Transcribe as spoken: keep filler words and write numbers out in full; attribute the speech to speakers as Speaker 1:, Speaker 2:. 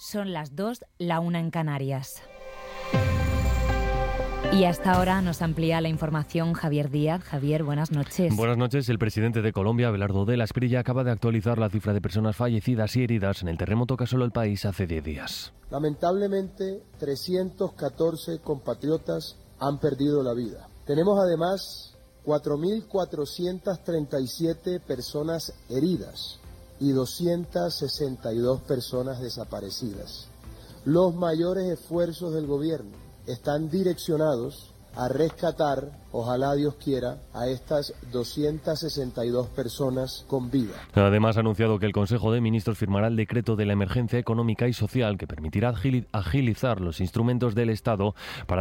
Speaker 1: Son las dos, la una en Canarias. Y hasta ahora nos amplía la información Javier Díaz. Javier, buenas noches.
Speaker 2: Buenas noches. El presidente de Colombia, Abelardo de la Espriella, acaba de actualizar la cifra de personas fallecidas y heridas en el terremoto que asoló el país hace diez días.
Speaker 3: Lamentablemente, trescientos catorce compatriotas han perdido la vida. Tenemos además cuatro mil cuatrocientas treinta y siete personas heridas y doscientas sesenta y dos personas desaparecidas. Los mayores esfuerzos del gobierno están direccionados a rescatar, ojalá Dios quiera, a estas doscientas sesenta y dos personas con vida.
Speaker 2: Además, ha anunciado que el Consejo de Ministros firmará el decreto de la emergencia económica y social que permitirá agilizar los instrumentos del Estado para